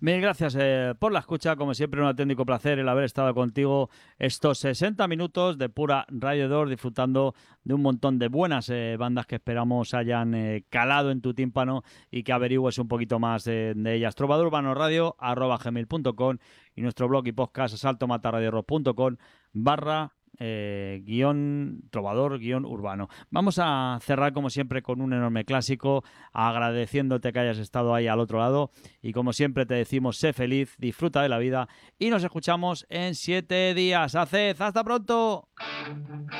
Mil gracias por la escucha. Como siempre, un auténtico placer el haber estado contigo estos 60 minutos de pura Radio 2, disfrutando de un montón de buenas bandas que esperamos hayan calado en tu tímpano y que averigües un poquito más de ellas. trovadurbanorradio@gmail.com y nuestro blog y podcast asaltomatarradiorock.com guión trovador guión urbano. Vamos a cerrar como siempre con un enorme clásico, agradeciéndote que hayas estado ahí al otro lado y como siempre te decimos, sé feliz, disfruta de la vida y nos escuchamos en 7 días. ¡Haced! ¡Hasta pronto!